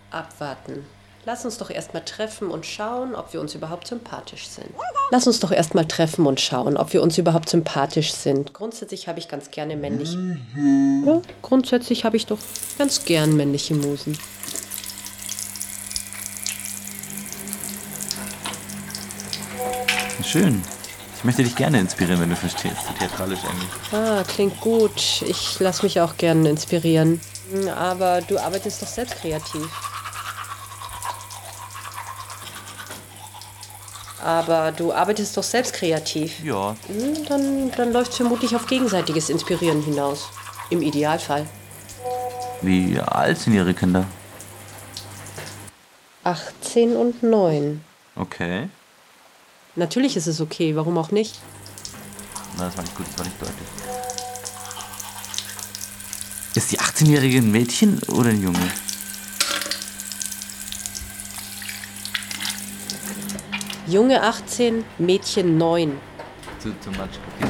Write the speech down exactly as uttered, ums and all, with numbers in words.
Abwarten. Lass uns doch erstmal treffen und schauen, ob wir uns überhaupt sympathisch sind. Lass uns doch erstmal treffen und schauen, ob wir uns überhaupt sympathisch sind. Grundsätzlich habe ich ganz gerne männliche... Ja, grundsätzlich habe ich doch ganz gern männliche Musen. Schön. Ich möchte dich gerne inspirieren, wenn du verstehst. Theatralisch eigentlich. Ah, klingt gut. Ich lasse mich auch gerne inspirieren. Aber du arbeitest doch selbst kreativ. Aber du arbeitest doch selbst kreativ. Ja. Hm, Dann, dann läuft es vermutlich auf gegenseitiges Inspirieren hinaus. Im Idealfall. Wie alt sind ihre Kinder? achtzehn und neun. Okay. Natürlich ist es okay, warum auch nicht? Na, das war nicht gut, das war nicht deutlich. Ist die achtzehnjährige ein Mädchen oder ein Junge? Junge achtzehn, Mädchen neun. Zu, zu much. Okay.